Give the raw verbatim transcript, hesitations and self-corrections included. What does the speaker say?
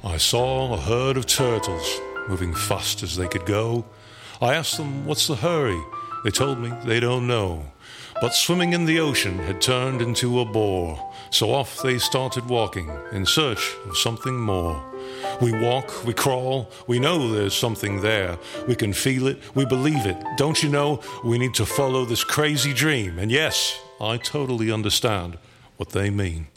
I saw a herd of turtles moving fast as they could go. I asked them, what's the hurry? They told me they don't know. But swimming in the ocean had turned into a bore. So off they started walking in search of something more. We walk, we crawl, we know there's something there. We can feel it, we believe it. Don't you know, we need to follow this crazy dream. And yes, I totally understand what they mean.